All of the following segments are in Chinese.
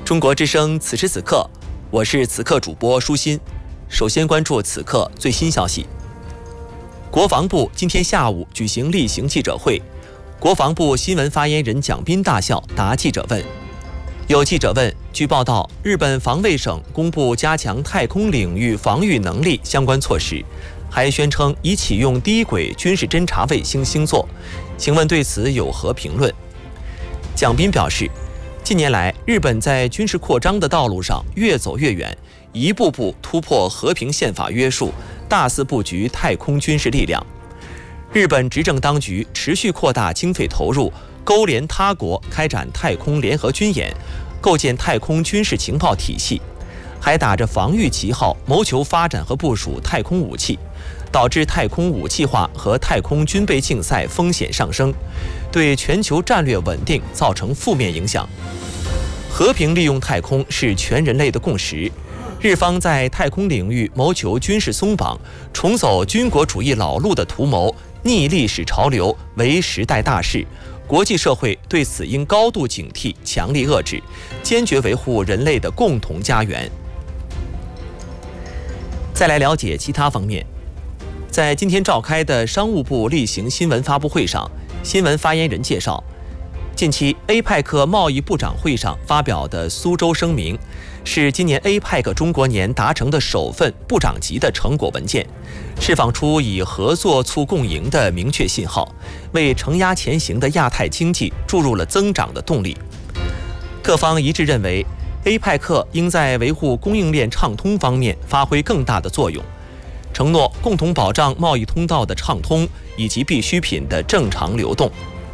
中国之声此时此刻，我是此刻主播舒心。首先关注此刻最新消息。国防部今天下午举行例行记者会，国防部新闻发言人蒋斌大校答记者问。有记者问，据报道，日本防卫省公布加强太空领域防御能力相关措施，还宣称已启用低轨军事侦察卫星星座，请问对此有何评论？蒋斌表示，近年来日本在军事扩张的道路上越走越远，一步步突破和平宪法约束，大肆布局太空军事力量。日本执政当局持续扩大经费投入，勾连他国开展太空联合军演，构建太空军事情报体系，还打着防御旗号谋求发展和部署太空武器，导致太空武器化和太空军备竞赛风险上升，对全球战略稳定造成负面影响。和平利用太空是全人类的共识，日方在太空领域谋求军事松绑，重走军国主义老路的图谋，逆历史潮流，为时代大势。国际社会对此应高度警惕，强力遏制，坚决维护人类的共同家园。再来了解其他方面。在今天召开的商务部例行新闻发布会上，新闻发言人介绍，近期 APEC 贸易部长会上发表的苏州声明，是今年 APEC 中国年达成的首份部长级的成果文件，释放出以合作促共赢的明确信号，为承压前行的亚太经济注入了增长的动力。各方一致认为， APEC 应在维护供应链畅通方面发挥更大的作用，承诺共同保障贸易通道的畅通以及必需品的正常流动。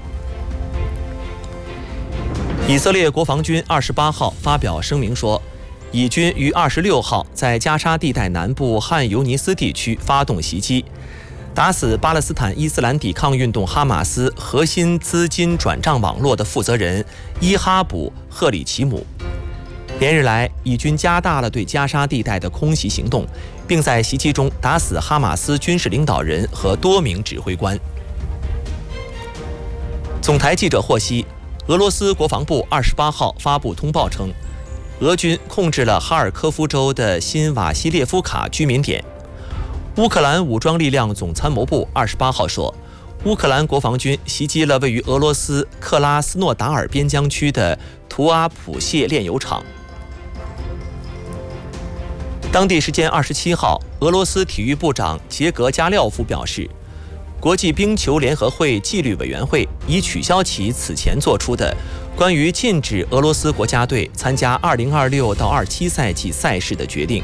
以色列国防军28号发表声明说，以军于26号在加沙地带南部汉尤尼斯地区发动袭击，打死巴勒斯坦伊斯兰抵抗运动哈马斯核心资金转账网络的负责人伊哈卜·赫里奇姆。连日来，以军加大了对加沙地带的空袭行动，并在袭击中打死哈马斯军事领导人和多名指挥官。总台记者获悉，俄罗斯国防部28号发布通报称，俄军控制了哈尔科夫州的新瓦西列夫卡居民点。乌克兰武装力量总参谋部28号说，乌克兰国防军袭击了位于俄罗斯克拉斯诺达尔边疆区的图阿普谢炼油厂。当地时间27号，俄罗斯体育部长杰格加廖夫表示，国际冰球联合会纪律委员会已取消其此前做出的关于禁止俄罗斯国家队参加2026到27赛季赛事的决定。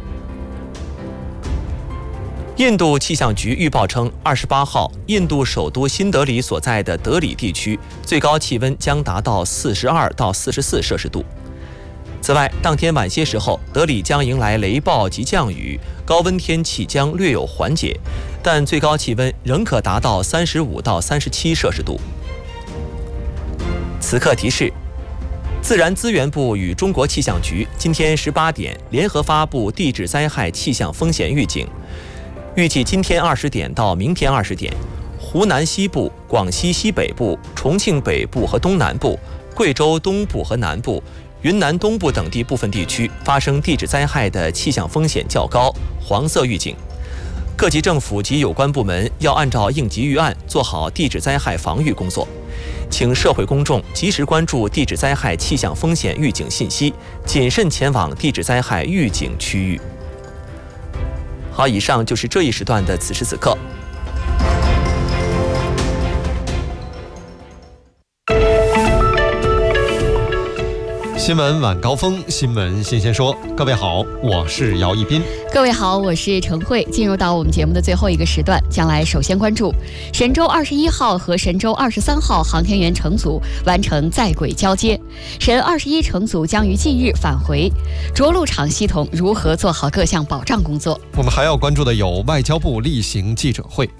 印度气象局预报称，28号，印度首都新德里所在的德里地区最高气温将达到42到44摄氏度。此外，当天晚些时候，德里将迎来雷暴及降雨，高温天气将略有缓解，但最高气温仍可达到35到37摄氏度。此刻提示，自然资源部与中国气象局今天18点联合发布地质灾害气象风险预警，预计今天20点到明天20点，湖南西部、广西西北部、重庆北部和东南部、贵州东部和南部、云南东部等地部分地区发生地质灾害的气象风险较高，黄色预警。各级政府及有关部门要按照应急预案做好地质灾害防御工作，请社会公众及时关注地质灾害气象风险预警信息，谨慎前往地质灾害预警区域。好，以上就是这一时段的此时此刻。 新闻晚高峰，新闻新鲜说。各位好，我是姚一斌。 各位好，我是陈慧。进入到我们节目的最后一个时段，将来首先关注神舟21号和神舟23号航天员乘组完成在轨交接，神21乘组将于近日返回。着陆场系统如何做好各项保障工作？ 我们还要关注的有外交部例行记者会。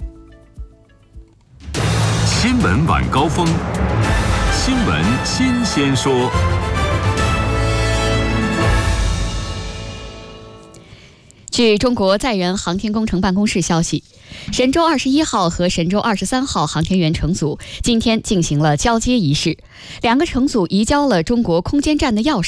新闻晚高峰，新闻新鲜说。 据中国载人航天工程办公室消息，神舟21号和神舟23号航天员乘组今天进行了交接仪式，两个乘组移交了中国空间站的钥匙。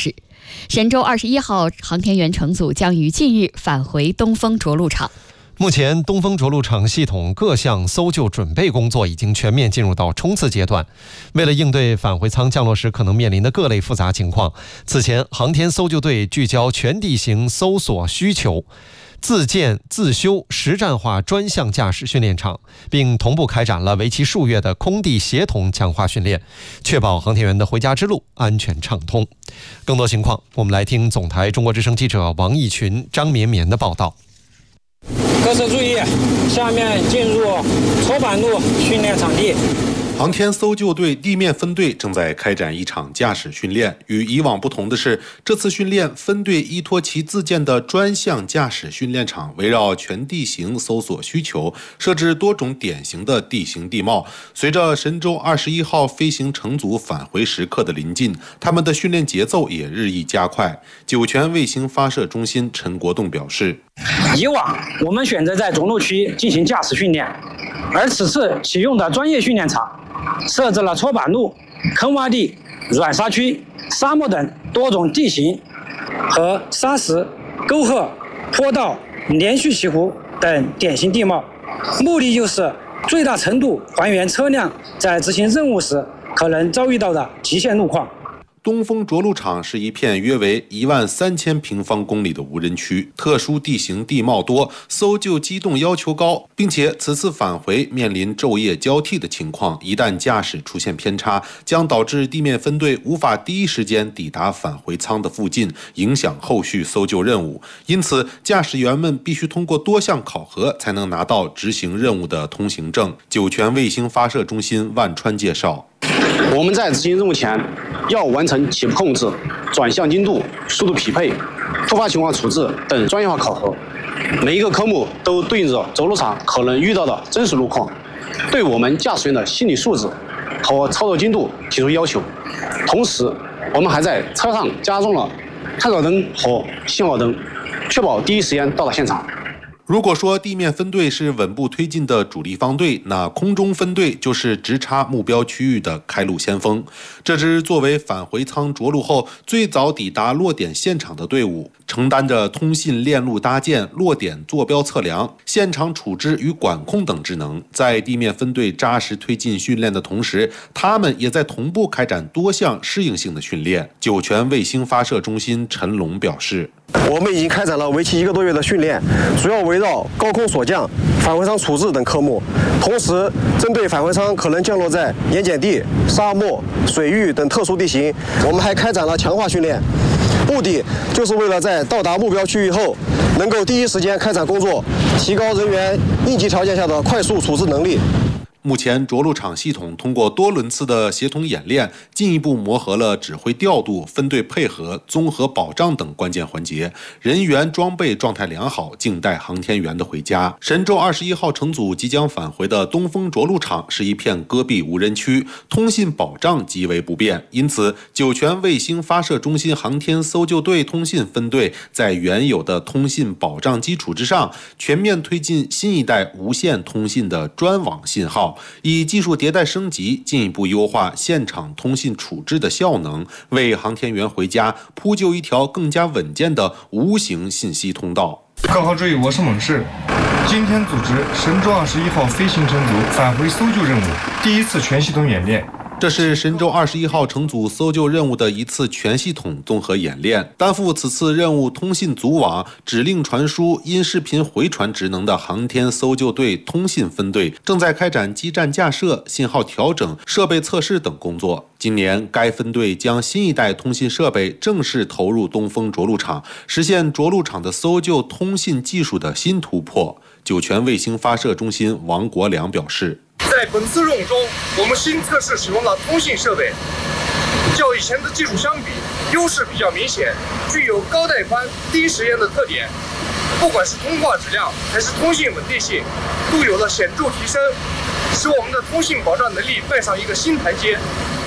神舟21号航天员乘组将于近日返回东风着陆场。 目前，东风着陆场系统各项搜救准备工作已经全面进入到冲刺阶段。为了应对返回舱降落时可能面临的各类复杂情况，此前航天搜救队聚焦全地形搜索需求，自建自修实战化专项驾驶训练场，并同步开展了为期数月的空地协同强化训练，确保航天员的回家之路安全畅通。更多情况，我们来听总台中国之声记者王义群、张绵绵的报道。 各车注意，下面进入搓板路训练场地。 航天搜救队地面分队正在开展一场驾驶训练。与以往不同的是，这次训练分队依托其自建的专项驾驶训练场，围绕全地形搜索需求，设置多种典型的地形地貌。随着神舟21号飞行乘组返回时刻的临近，他们的训练节奏也日益加快。酒泉卫星发射中心陈国栋表示， 以往我们选择在着陆区进行驾驶训练，而此次启用的专业训练场设置了搓板路、坑洼地、软沙区、沙漠等多种地形和沙石、沟壑、坡道、连续起伏等典型地貌，目的就是最大程度还原车辆在执行任务时可能遭遇到的极限路况。 东风着陆场是一片约为13000平方公里的无人区，特殊地形地貌多，搜救机动要求高，并且此次返回面临昼夜交替的情况，一旦驾驶出现偏差，将导致地面分队无法第一时间抵达返回舱的附近，影响后续搜救任务。因此，驾驶员们必须通过多项考核才能拿到执行任务的通行证。酒泉卫星发射中心万川介绍， 我们在执行任务前要完成起步控制、转向精度、速度匹配、突发情况处置等专业化考核。每一个科目都对应着着陆场可能遇到的真实路况，对我们驾驶员的心理素质和操作精度提出要求。同时，我们还在车上加装了探照灯和信号灯，确保第一时间到达现场。 如果说地面分队是稳步推进的主力方队，那空中分队就是直插目标区域的开路先锋。这支作为返回舱着陆后最早抵达落点现场的队伍，承担着通信链路搭建、落点坐标测量、现场处置与管控等职能。在地面分队扎实推进训练的同时，他们也在同步开展多项适应性的训练。酒泉卫星发射中心陈龙表示， 我们已经开展了为期1个多月的训练，主要围绕高空锁降、返回舱处置等科目，同时针对返回舱可能降落在盐碱地、沙漠、水域等特殊地形，我们还开展了强化训练，目的就是为了在到达目标区域后，能够第一时间开展工作，提高人员应急条件下的快速处置能力。 目前着陆场系统通过多轮次的协同演练，进一步磨合了指挥调度、分队配合、综合保障等关键环节，人员装备状态良好，静待航天员的回家。神舟21号乘组即将返回的东风着陆场是一片戈壁无人区，通信保障极为不便，因此酒泉卫星发射中心航天搜救队通信分队在原有的通信保障基础之上，全面推进新一代无线通信的专网信号，以技术迭代升级，进一步优化现场通信处置的效能，为航天员回家铺就一条更加稳健的无形信息通道。 各号注意，我是猛士。今天组织神舟21号飞行乘组返回搜救任务第一次全系统演练。 这是神舟21号乘组搜救任务的一次全系统综合演练。担负此次任务通信组网、指令传输、音视频回传职能的航天搜救队通信分队，正在开展基站架设、信号调整、设备测试等工作。今年，该分队将新一代通信设备正式投入东风着陆场，实现着陆场的搜救通信技术的新突破。酒泉卫星发射中心王国良表示， 在本次任务中，我们新测试使用了通信设备，较以前的技术相比，优势比较明显，具有高带宽、低时延的特点。不管是通话质量还是通信稳定性，都有了显著提升，使我们的通信保障能力迈上一个新台阶。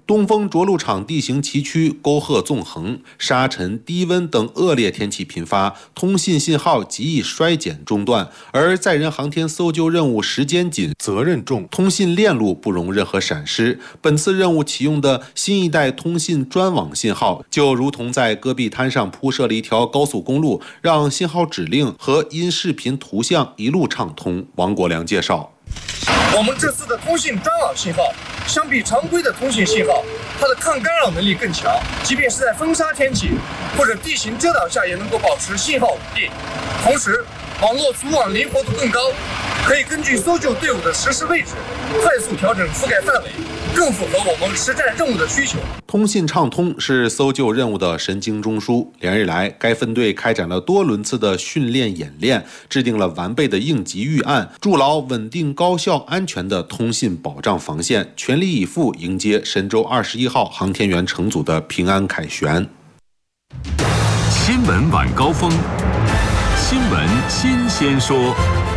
东风着陆场地形崎岖，沟壑纵横，沙尘、低温等恶劣天气频发，通信信号极易衰减中断。而载人航天搜救任务时间紧、责任重，通信链路不容任何闪失。本次任务启用的新一代通信专网信号，就如同在戈壁滩上铺设了一条高速公路，让信号指令和音视频图像一路畅通。王国良介绍。 我们这次的通信专网信号，相比常规的通信信号，它的抗干扰能力更强，即便是在风沙天气或者地形遮挡下，也能够保持信号稳定。同时，网络组网灵活度更高，可以根据搜救队伍的实时位置，快速调整覆盖范围，更符合我们实战任务的需求。 通信畅通是搜救任务的神经中枢。连日来，该分队开展了多轮次的训练演练，制定了完备的应急预案，筑牢稳定、高效、安全的通信保障防线，全力以赴迎接神舟21号航天员乘组的平安凯旋。 新闻晚高峰，新闻新鲜说。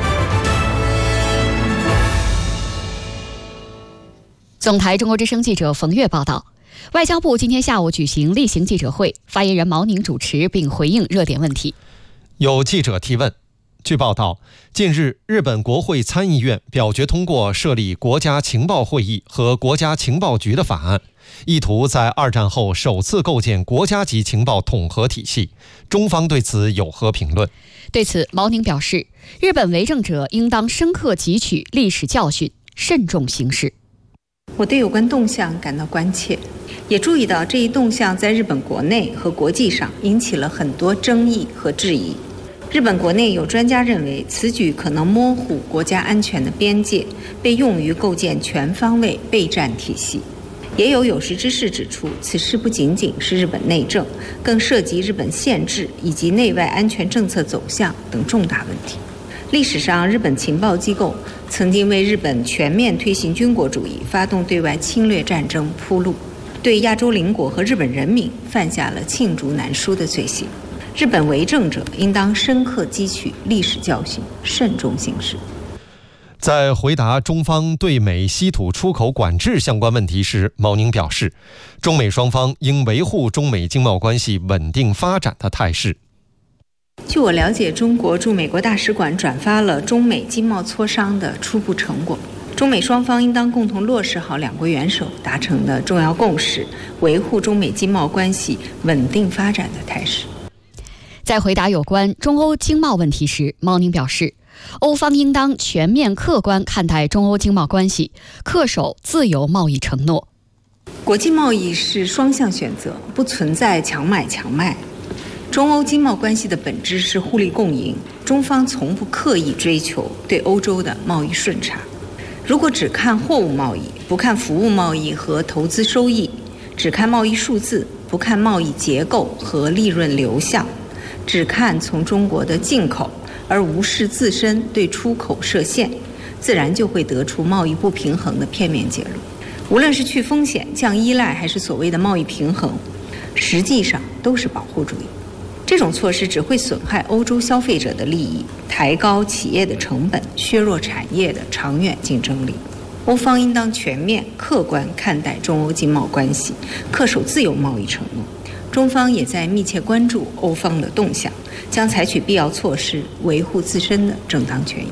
总台中国之声记者冯月报道，外交部今天下午举行例行记者会，发言人毛宁主持并回应热点问题。 有记者提问。据报道，近日日本国会参议院表决通过设立国家情报会议和国家情报局的法案，意图在二战后首次构建国家级情报统合体系。中方对此有何评论？ 对此，毛宁表示，日本为政者应当深刻汲取历史教训，慎重行事。 我对有关动向感到关切，也注意到这一动向在日本国内和国际上引起了很多争议和质疑。日本国内有专家认为，此举可能模糊国家安全的边界，被用于构建全方位备战体系。也有有识之士指出，此事不仅仅是日本内政，更涉及日本宪制以及内外安全政策走向等重大问题。历史上，日本情报机构曾经为日本全面推行军国主义、发动对外侵略战争铺路，对亚洲邻国和日本人民犯下了罄竹难书的罪行。日本为政者应当深刻汲取历史教训，慎重行事。 在回答中方对美稀土出口管制相关问题时，毛宁表示，中美双方应维护中美经贸关系稳定发展的态势。 据我了解，中国驻美国大使馆转发了中美经贸磋商的初步成果，中美双方应当共同落实好两国元首达成的重要共识，维护中美经贸关系稳定发展的态势。 在回答有关中欧经贸问题时，毛宁表示，欧方应当全面客观看待中欧经贸关系，恪守自由贸易承诺。 国际贸易是双向选择，不存在强买强卖。中欧经贸关系的本质是互利共赢，中方从不刻意追求对欧洲的贸易顺差。如果只看货物贸易，不看服务贸易和投资收益，只看贸易数字，不看贸易结构和利润流向，只看从中国的进口，而无视自身对出口设限，自然就会得出贸易不平衡的片面结论。无论是去风险、降依赖，还是所谓的贸易平衡，实际上都是保护主义。这种措施只会损害欧洲消费者的利益，抬高企业的成本，削弱产业的长远竞争力。欧方应当全面客观看待中欧经贸关系，恪守自由贸易承诺。中方也在密切关注欧方的动向，将采取必要措施维护自身的正当权益。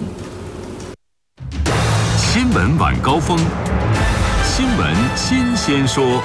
新闻晚高峰，新闻新鲜说。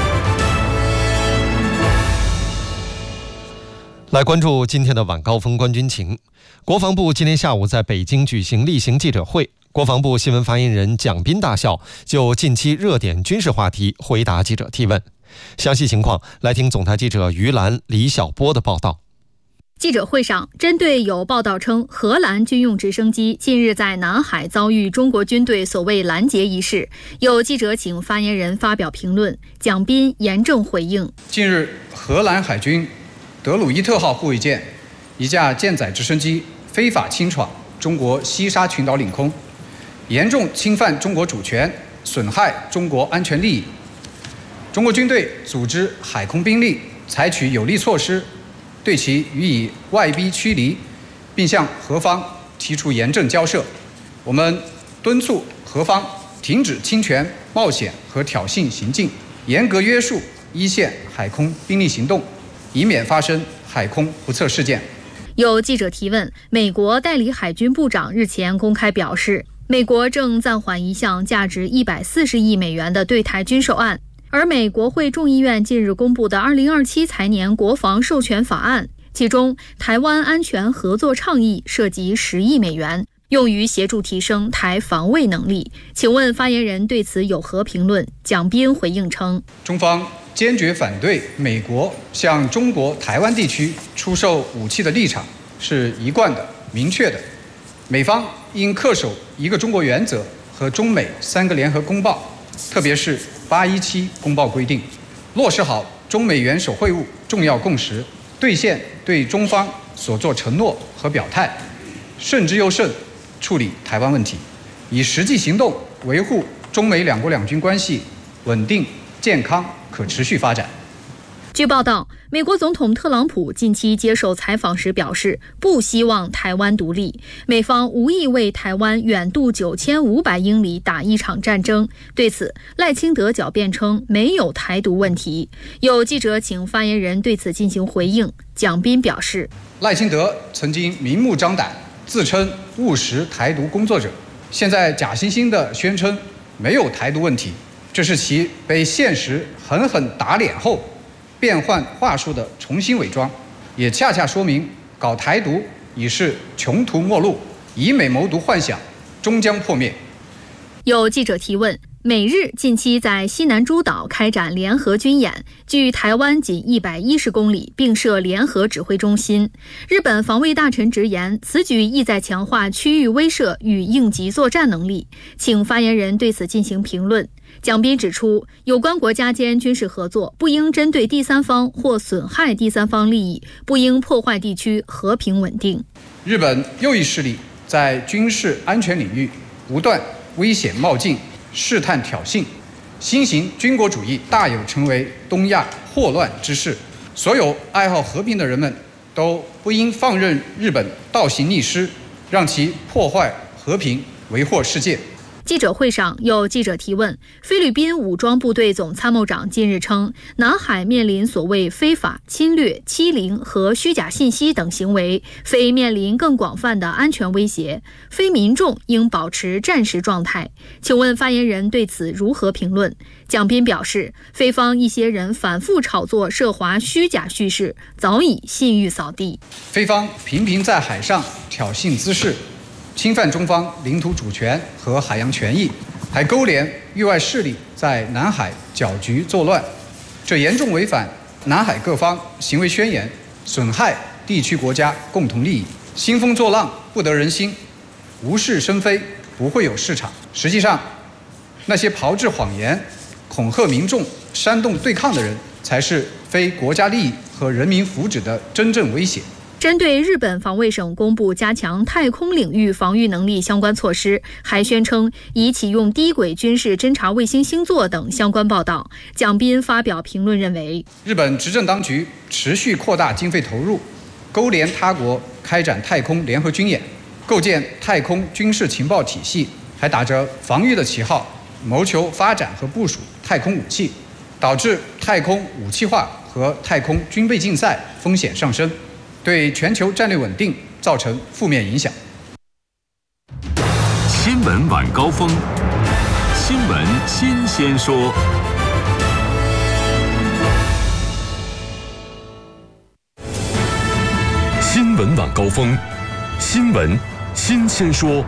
来关注今天的晚高峰观军情。国防部今天下午在北京举行例行记者会，国防部新闻发言人蒋斌大校就近期热点军事话题回答记者提问。详细情况来听总台记者于兰、李晓波的报道。 记者会上，针对有报道称荷兰军用直升机近日在南海遭遇中国军队所谓拦截一事，有记者请发言人发表评论，蒋斌严正回应： 近日，荷兰海军德鲁伊特号护卫舰一架舰载直升机非法侵闯中国西沙群岛领空，严重侵犯中国主权，损害中国安全利益。中国军队组织海空兵力采取有力措施，对其予以外逼驱离，并向荷方提出严正交涉。我们敦促荷方停止侵权、冒险和挑衅行径， 严格约束一线海空兵力行动，以免发生海空不测事件。 有记者提问，美国代理海军部长日前公开表示，美国正暂缓一项价值140亿美元的对台军售案，而美国会众议院近日公布的2027财年国防授权法案，其中台湾安全合作倡议涉及10亿美元，用于协助提升台防卫能力。请问发言人对此有何评论？蒋斌回应称， 中方坚决反对美国向中国台湾地区出售武器的立场是一贯的、明确的。美方应恪守一个中国原则和中美3个联合公报，特别是817公报规定，落实好中美元首会晤重要共识，兑现对中方所作承诺和表态，慎之又慎处理台湾问题，以实际行动维护中美两国两军关系稳定、健康、可持续发展。 据报道，美国总统特朗普近期接受采访时表示，不希望台湾独立，美方无意为台湾远渡9500英里打一场战争。对此，赖清德狡辩称没有台独问题。有记者请发言人对此进行回应，蒋斌表示， 赖清德曾经明目张胆自称务实台独工作者，现在假惺惺地宣称没有台独问题，这是其被现实狠狠打脸后变换话术的重新伪装，也恰恰说明搞台独已是穷途末路，以美谋独幻想终将破灭。 有记者提问，美日近期在西南诸岛开展联合军演，距台湾仅110公里，并设联合指挥中心。日本防卫大臣直言，此举意在强化区域威慑与应急作战能力，请发言人对此进行评论。蒋斌指出，有关国家间军事合作不应针对第三方或损害第三方利益，不应破坏地区和平稳定。 日本右翼势力在军事安全领域不断危险冒进，试探挑衅，新型军国主义大有成为东亚祸乱之势。所有爱好和平的人们都不应放任日本倒行逆施，让其破坏和平，为祸世界。 记者会上有记者提问，菲律宾武装部队总参谋长近日称，南海面临所谓非法侵略、欺凌和虚假信息等行为，非面临更广泛的安全威胁，非民众应保持战时状态。请问发言人对此如何评论？蒋斌表示，菲方一些人反复炒作涉华虚假叙事，早已信誉扫地。 菲方频频在海上挑衅滋事，侵犯中方领土主权和海洋权益，还勾连域外势力在南海搅局作乱，这严重违反南海各方行为宣言，损害地区国家共同利益。兴风作浪不得人心，无事生非不会有市场。实际上，那些炮制谎言、恐吓民众、煽动对抗的人，才是非国家利益和人民福祉的真正威胁。 针对日本防卫省公布加强太空领域防御能力相关措施，还宣称已启用低轨军事侦察卫星星座等相关报道，蒋斌发表评论认为， 日本执政当局持续扩大经费投入，勾连他国开展太空联合军演，构建太空军事情报体系，还打着防御的旗号谋求发展和部署太空武器，导致太空武器化和太空军备竞赛风险上升，对全球战略稳定造成负面影响。 新闻晚高峰，新闻新鲜说。新闻晚高峰，新闻新鲜说。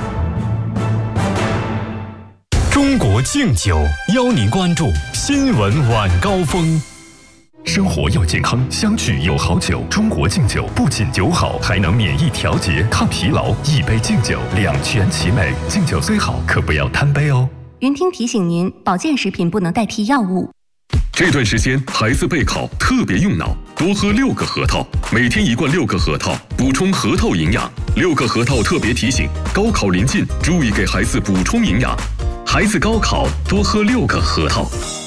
中国敬酒邀您关注新闻晚高峰。生活要健康，相聚有好酒。中国敬酒不仅酒好，还能免疫调节、抗疲劳。一杯敬酒，两全其美。敬酒虽好，可不要贪杯哦。 云听提醒您，保健食品不能代替药物。 这段时间孩子备考特别用脑，多喝6个核桃，每天1罐6个核桃，补充核桃营养。6个核桃特别提醒，高考临近，注意给孩子补充营养。孩子高考多喝6个核桃。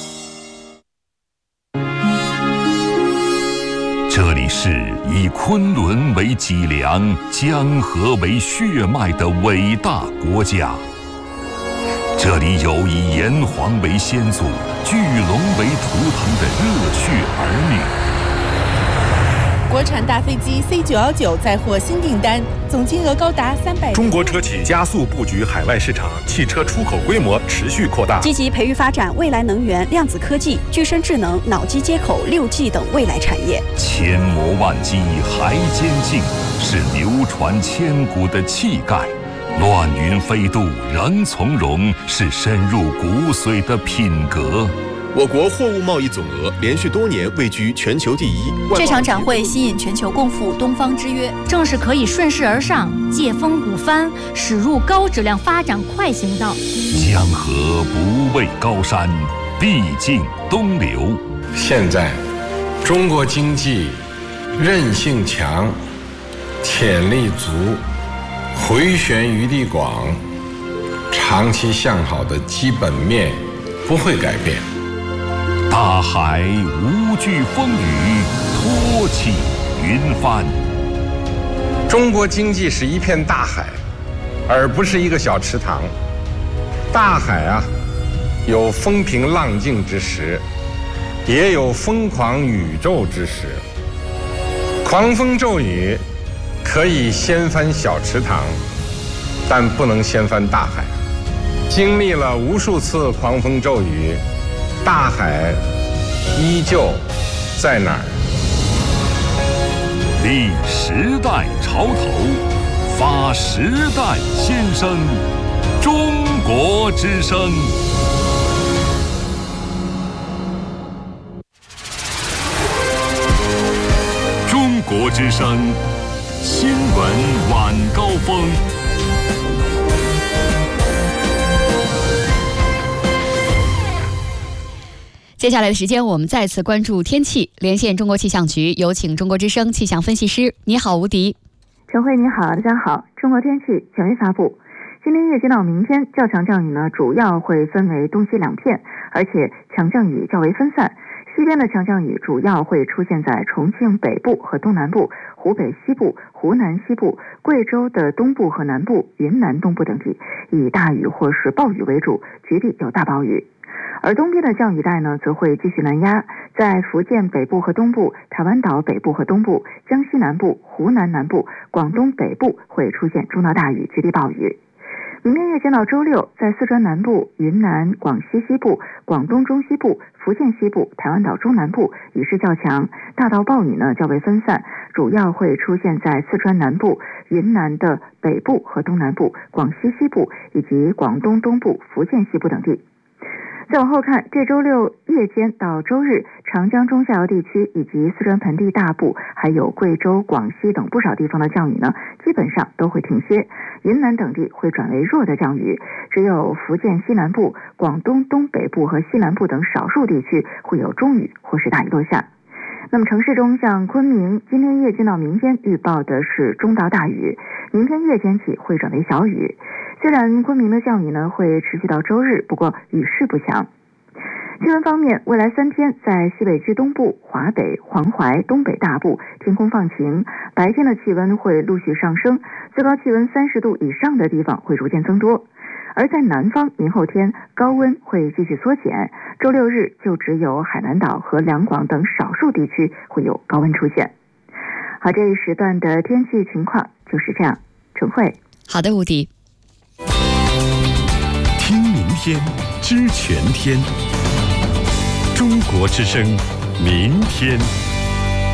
这里是以昆仑为脊梁、江河为血脉的伟大国家。这这里有以炎黄为先祖、巨龙为图腾的热血儿女。 国产大飞机 C919 再获新订单，总金额高达300。 中国车企加速布局海外市场，汽车出口规模持续扩大， 积极培育发展未来能源、量子科技、具身智能、脑机接口、6G 等未来产业。 千磨万击还坚劲，是流传千古的气概；乱云飞渡仍从容，是深入骨髓的品格。 我国货物贸易总额连续多年位居全球第一。 这场展会吸引全球共赴东方之约，正是可以顺势而上、借风鼓帆，驶入高质量发展快行道。 江河不畏高山，必尽东流。 现在，中国经济韧性强，潜力足，回旋余地广，长期向好的基本面不会改变。 大海无惧风雨，托起云帆。 中国经济是一片大海，而不是一个小池塘。大海啊，有风平浪静之时，也有疯狂宇宙之时。狂风骤雨可以掀翻小池塘，但不能掀翻大海。经历了无数次狂风骤雨，大海依旧在哪儿？ 立时代潮头，发时代先声，中国之声。中国之声新闻晚高峰。 接下来的时间，我们再次关注天气，连线中国气象局，有请中国之声气象分析师。你好，吴迪。 陈慧，你好，大家好。中国天气权威发布，今天夜间到明天，较强降雨呢，主要会分为东西两片，而且强降雨较为分散。西边的强降雨主要会出现在重庆北部和东南部、湖北西部、湖南西部、贵州的东部和南部、云南东部等地，以大雨或是暴雨为主，局地有大暴雨。而东边的降雨带呢，则会继续南压，在福建北部和东部、台湾岛北部和东部、江西南部、湖南南部、广东北部会出现中到大雨、局地暴雨。明天夜间到周六，在四川南部、云南、广西西部、广东中西部、福建西部、台湾岛中南部雨势较强，大到暴雨呢较为分散，主要会出现在四川南部、云南的北部和东南部、广西西部以及广东东部、福建西部等地。再往后看，这周六夜间到周日，长江中下游地区以及四川盆地大部，还有贵州、广西等不少地方的降雨呢，基本上都会停歇。云南等地会转为弱的降雨，只有福建西南部、广东东北部和西南部等少数地区会有中雨或是大雨落下。那么城市中，像昆明，今天夜间到明天预报的是中到大雨，明天夜间起会转为小雨。虽然昆明的降雨呢会持续到周日，不过雨势不强。气温方面，未来3天在西北区东部、华北、黄淮、东北大部天空放晴，白天的气温会陆续上升，最高气温30度以上的地方会逐渐增多。而在南方，明后天高温会继续缩减，周六日就只有海南岛和两广等少数地区会有高温出现。好，这一时段的天气情况就是这样。陈慧。 好的，吴迪。 听明天，知全天。中国之声，明天。